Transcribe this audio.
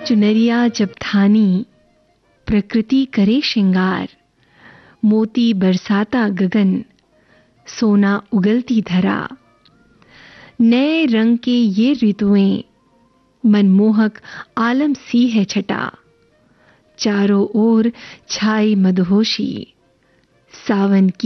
चुनरिया जब थानी प्रकृति करे श्रृंगार, मोती बरसाता गगन, सोना उगलती धरा। नए रंग के ये ऋतुएं मनमोहक आलम सी है छटा। चारों ओर छाई मदहोशी, सावन की